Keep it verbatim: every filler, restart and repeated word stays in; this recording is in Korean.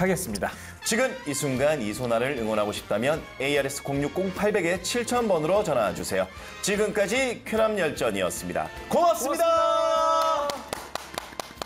하겠습니다. 지금 이 순간 이소나를 응원하고 싶다면 에이알에스 공육공 팔공공 칠천 번으로 전화 주세요. 지금까지 쾌남열전이었습니다. 고맙습니다. 고맙습니다.